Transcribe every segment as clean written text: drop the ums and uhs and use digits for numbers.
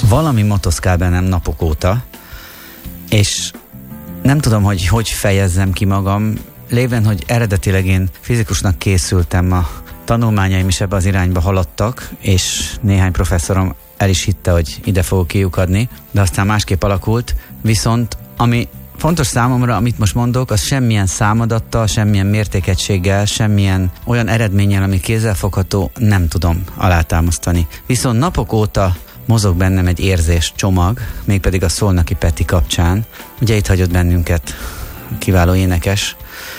valami motoszkál bennem napok óta, és nem tudom, hogy fejezzem ki magam, lévén, hogy eredetileg én fizikusnak készültem, a tanulmányaim is ebbe az irányba haladtak, és néhány professzorom el is hitte, hogy ide fogok kiukadni, de aztán másképp alakult, viszont ami fontos számomra, amit most mondok, az semmilyen számadattal, semmilyen mértékegységgel, semmilyen olyan eredménnyel, ami kézzelfogható, nem tudom alátámasztani. Viszont napok óta mozog bennem egy érzés csomag, mégpedig a Szolnoki Peti kapcsán. Ugye itt hagyott bennünket kiváló énekes,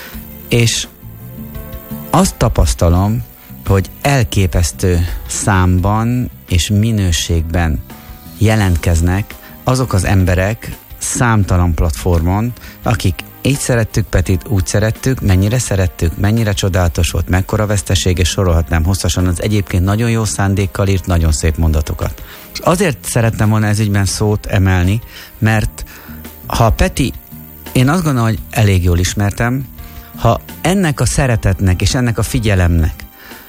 és azt tapasztalom, hogy elképesztő számban és minőségben jelentkeznek azok az emberek számtalan platformon, akik így szerettük Petit, úgy szerettük, mennyire csodálatos volt, mekkora veszteség, és sorolhatnám hosszasan az egyébként nagyon jó szándékkal írt nagyon szép mondatokat. És azért szerettem volna ez ügyben szót emelni, mert ha Peti, én azt gondolom, hogy elég jól ismertem, ha ennek a szeretetnek és ennek a figyelemnek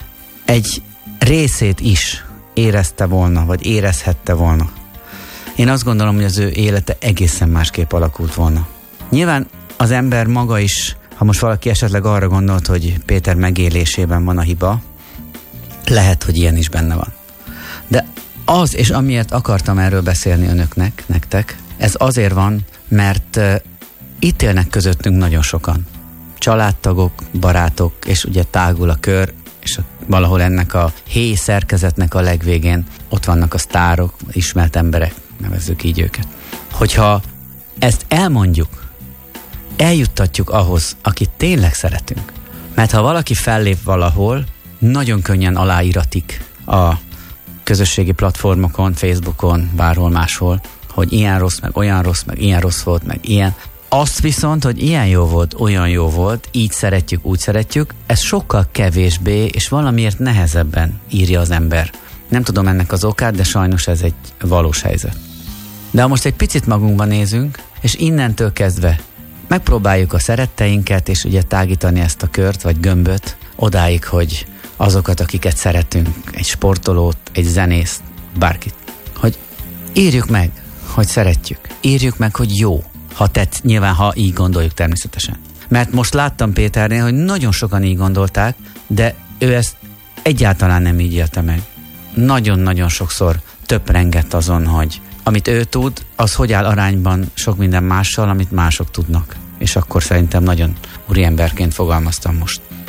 egy részét is érezte volna, vagy érezhette volna, én azt gondolom, hogy az ő élete egészen másképp alakult volna. Nyilván az ember maga is, ha most valaki esetleg arra gondolt, hogy Péter megélésében van a hiba, lehet, hogy ilyen is benne van. De az, és amiért akartam erről beszélni önöknek, nektek, ez azért van, mert itt élnek közöttünk nagyon sokan. Családtagok, barátok, és ugye tágul a kör, és valahol ennek a héj szerkezetnek a legvégén ott vannak a sztárok, ismert emberek, nevezzük így őket. Hogyha ezt elmondjuk, eljuttatjuk ahhoz, akit tényleg szeretünk. Mert ha valaki fellép valahol, nagyon könnyen aláíratik a közösségi platformokon, Facebookon, bárhol máshol, hogy ilyen rossz, meg olyan rossz, meg ilyen rossz volt, meg ilyen. Azt viszont, hogy ilyen jó volt, olyan jó volt, így szeretjük, úgy szeretjük, ez sokkal kevésbé, és valamiért nehezebben írja az ember. Nem tudom ennek az okát, de sajnos ez egy valós helyzet. De ha most egy picit magunkba nézünk, és innentől kezdve megpróbáljuk a szeretteinket, és ugye tágítani ezt a kört, vagy gömböt, odáig, hogy azokat, akiket szeretünk, egy sportolót, egy zenészt, bárkit, hogy írjuk meg, hogy szeretjük. Írjuk meg, hogy jó. Ha tetsz, nyilván, ha így gondoljuk természetesen. Mert most láttam Péternél, hogy nagyon sokan így gondolták, de ő ezt egyáltalán nem így élte meg. Nagyon-nagyon sokszor töprengett azon, hogy amit ő tud, az hogy áll arányban sok minden mással, amit mások tudnak. És akkor szerintem nagyon úriemberként fogalmaztam most.